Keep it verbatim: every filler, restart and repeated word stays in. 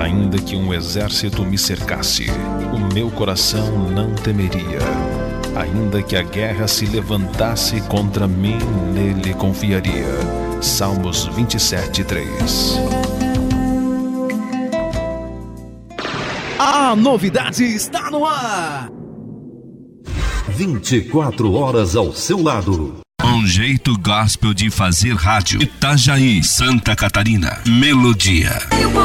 Ainda que um exército me cercasse, o meu coração não temeria. Ainda que a guerra se levantasse contra mim, nele confiaria. Salmos vinte e sete, três. A novidade está no ar. vinte e quatro horas ao seu lado. Um jeito gospel de fazer rádio. Itajaí, Santa Catarina. Melodia.